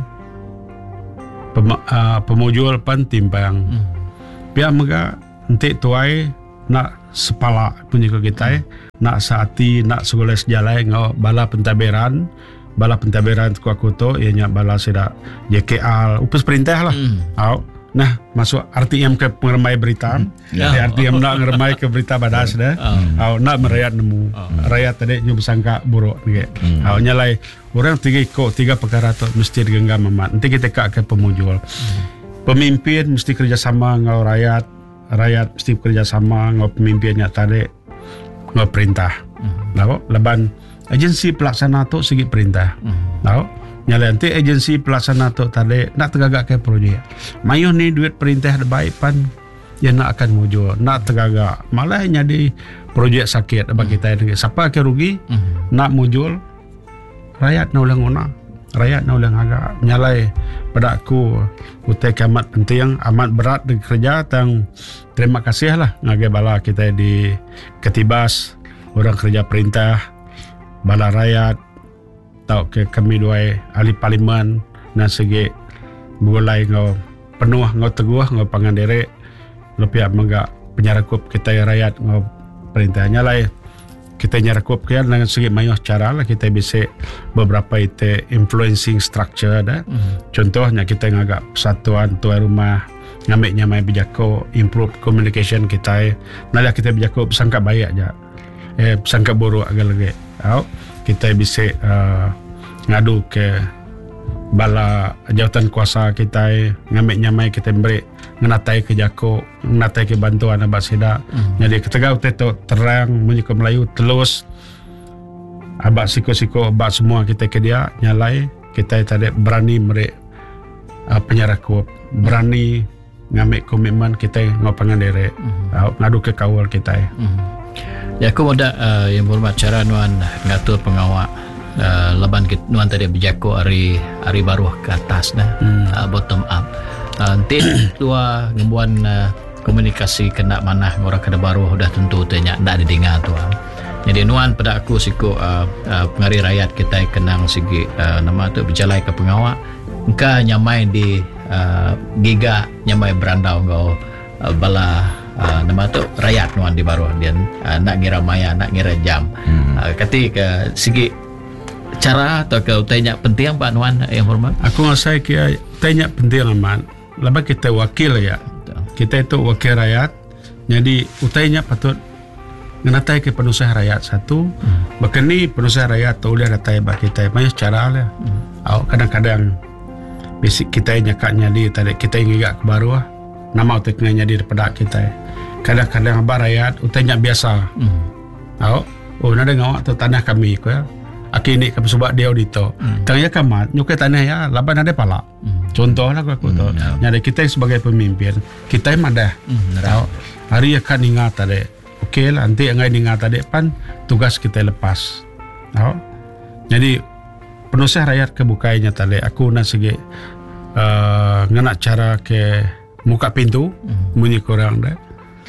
pemujul pan timpang pihak mega nanti tuai nak sepala punya ke kita nak saati nak segala sejalai ngau bala pentaberan tu aku tu ianya bala sida JKL upus perintah lah nah masuk RTM ke pengeremai berita RTM nak ngeremai ke berita badas dah nak merayat nemu rakyat tadi nyu bersangka buruk ni nyalai orang tiga perkara tu mesti digenggam amat nanti kita ke pemujul pemimpin mesti kerjasama ngau rakyat mesti kerjasama ngau pemimpinnya tadi ngau perintah leban agensi pelaksana tu segi perintah nyala nanti agensi pelaksana tu tadi nak tegagak ke projek mayuh ni duit perintah baik pan dia nak akan mujur nak tegagak malah jadi projek sakit bagi kita ni siapa ke rugi nak mujur rakyat nak ulang ona rakyat nak ulang agak nyalai pada aku utai amat penting amat berat di kerja tang terima kasih lah ngagai bala kita di Ketibas orang kerja perintah bala rakyat tau ke kami dua ahli parlimen dan segi mulai ngau penuh ngau teguh ngau pangandere lebih menggak penyarakup kita rakyat ngau perintahnya lah kita nyarakup kan dengan segi mayuh cara lah kita bisa beberapa itu influencing structure dah contohnya kita ngagak persatuan tuan rumah ngambil nyamai bijako improve communication kita nalah kita bijako sangka baik aja sangka buruk agak lagi kita bisa ngadu ke bala jawatan kuasa kita ngambil nyamai kita beri ngenatai ke jako ngenatai ke bantuan abad sida jadi ketegau tu terang menyuka Melayu telus abad siko-siko abad semua kita ke dia nyalai kita tadi berani beri penyarakup berani ngambil komitmen kita ngopangan diri ngadu ke kawal kita ya aku muda yang berhormat cara nuan ngatur pengawak leban nuan tadi berjako hari baru ke atas bottom up nanti tua ngembuan komunikasi kena mana orang kada baru dah tentu tanya ndak didengar tuan jadi nuan pada aku siku pengari rakyat kita kenang segi nama tu berjalai ke pengawak engka nyamai di giga nyamai berandau kau bala nama tu rakyat nuan di baru dia nak ngira maya nak ngira jam ketika segi cara atau kau tanya penting Pak Nuan yang hormat aku ngasai kia tanya penting amat lepas kita wakil ya kita itu wakil rakyat jadi utainya patut ngenatai ke penusah rakyat satu bahkan ni penusah rakyat tahu dia datai bak kita banyak cara lah kadang-kadang basic kita nyakaknya di tadi kita ingin gak kebaru nama uteknya di daripada kita kadang-kadang abah rakyat utainya biasa nada ngawak tu tanah kami ko ya akini kami sebab dia audito tanya kamat nyukai tanah ya laban ada pala contoh lah aku tu nyada kita sebagai pemimpin kita madah hari akan ingat tadi okey lah nanti ngai ingat tadi pan tugas kita lepas jadi penusah rakyat kebukainya tadi aku nak segi ngena cara ke muka pintu bunyi korang dah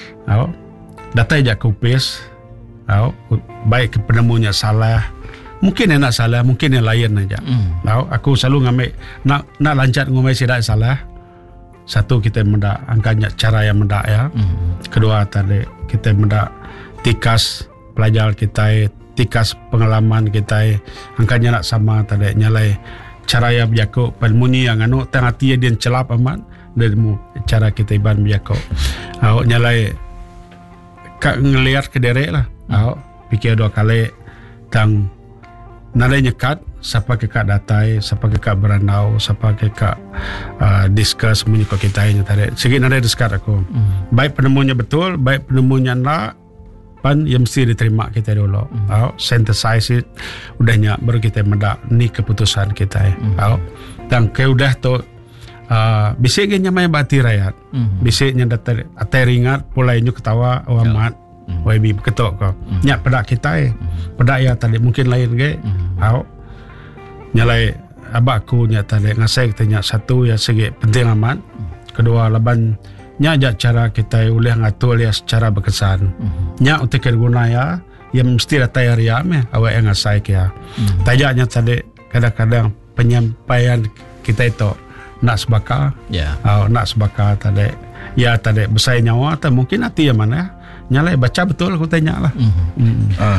data jak kupis baik ke penemunya salah mungkin yang nak salah mungkin yang lain aja aku selalu ngambil nak lancat ngomai tidak salah satu kita mendak angkanya cara yang mendak ya kedua tadi kita mendak tikas pelajar kita tikas pengalaman kita angkanya nak sama tadi nyalai cara yang berjaku pelmuni yang anu tengah hati dia celap amat dan cara kita iban berjaku nyalai kak ngeliat ke derek lah pikir dua kali tang nalai nyekat siapa ke kak datai siapa ke kak berandau siapa ke kak discuss menyuka kita ini tadi sikit nalai discuss aku baik penemunya betul baik penemunya nak pan yang mesti diterima kita dulu synthesize it udahnya baru kita mendak ni keputusan kita dan ke udah tu bisiknya main bati rakyat bisiknya datar atai ringat pulai nyu ketawa amat YB ketok kau nyak pada kita pada ya tadi mungkin lain ke nyalai abak aku nya tadi ngasai kita nya satu ya segi penting amat. Kedua laban nya aja cara kita boleh ngatur dia secara berkesan. Nya untuk guna ya yang mesti datang ya awak yang ngasai kia. Tajaknya tadi kadang-kadang penyampaian kita itu nak sebaka, nak sebaka tadi, ya tadi besar nyawa atau mungkin hati yang mana, nyalai baca betul aku tanya lah.